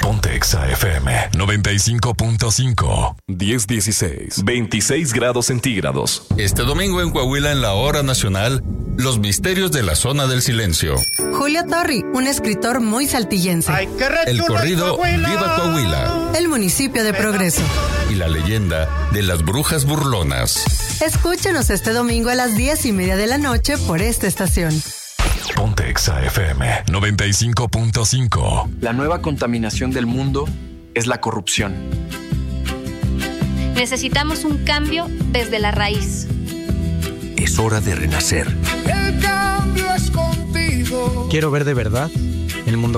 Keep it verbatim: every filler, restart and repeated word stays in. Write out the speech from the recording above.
Ponte Exa F M noventa y cinco punto cinco. diez dieciséis. veintiséis grados centígrados. Este domingo en Coahuila, en la hora nacional, los misterios de la zona del silencio. Julio Torri, un escritor muy saltillense. Ay, El corrido Viva Coahuila. El municipio de Progreso. Y la leyenda de las brujas burlonas. Escúchenos este domingo a las diez y media de la noche por esta estación. Ponte Exa F M noventa y cinco punto cinco. La nueva contaminación del mundo es la corrupción. Necesitamos un cambio desde la raíz. Es hora de renacer. El cambio es contigo. Quiero ver de verdad el mundo